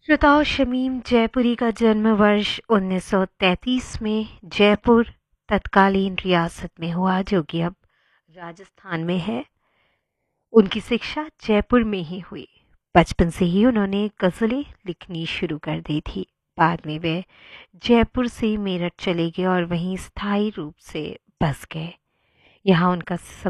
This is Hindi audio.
श्रोताओ, शमीम जयपुरी का जन्म वर्ष 1933 में जयपुर तत्कालीन रियासत में हुआ, जो कि अब राजस्थान में है। उनकी शिक्षा जयपुर में ही हुई। बचपन से ही उन्होंने गज़लें लिखनी शुरू कर दी थी। बाद में वे जयपुर से मेरठ चले गए और वहीं स्थायी रूप से बस गए। यहाँ उनका